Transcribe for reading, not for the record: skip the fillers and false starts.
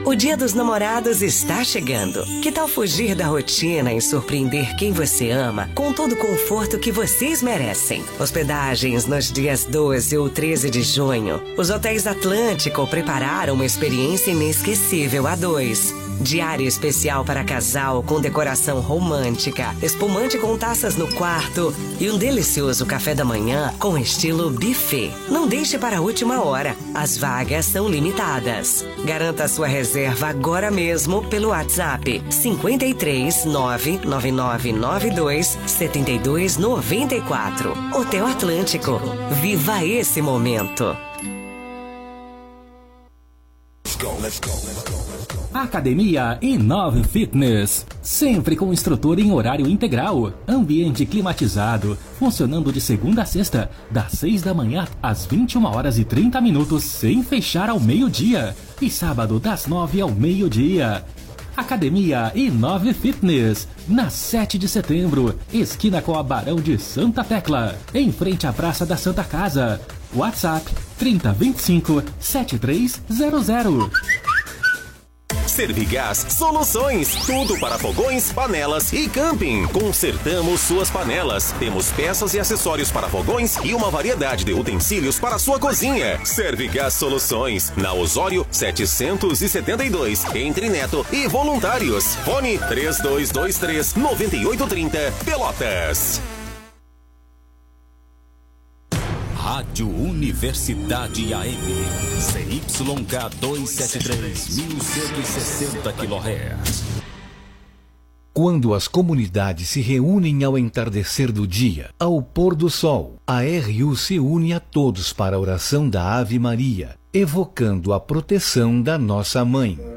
O Dia dos Namorados está chegando. Que tal fugir da rotina e surpreender quem você ama com todo o conforto que vocês merecem? Hospedagens nos dias 12 ou 13 de junho. Os Hotéis Atlântico prepararam uma experiência inesquecível a dois. Diária especial para casal com decoração romântica, espumante com taças no quarto e um delicioso café da manhã com estilo buffet. Não deixe para a última hora. As vagas são limitadas. Garanta a sua reserva agora mesmo pelo WhatsApp 53 99992 7294. Hotel Atlântico. Viva esse momento. Let's go. Academia Inove Fitness, sempre com instrutor em horário integral, ambiente climatizado, funcionando de segunda a sexta, das 6 da manhã às 21h30, sem fechar ao meio-dia, e sábado das 9 ao meio-dia. Academia Inove Fitness, na 7 de setembro, esquina com a Barão de Santa Tecla, em frente à Praça da Santa Casa. WhatsApp 3025 7300. Servigás Soluções, tudo para fogões, panelas e camping. Consertamos suas panelas. Temos peças e acessórios para fogões e uma variedade de utensílios para sua cozinha. Servigás Soluções, na Osório 772, entre Neto e Voluntários. Fone 3223-9830, Pelotas. Rádio Universidade AM, CYK 273, 1160 kHz. Quando as comunidades se reúnem ao entardecer do dia, ao pôr do sol, a RU se une a todos para a oração da Ave Maria, evocando a proteção da Nossa Mãe.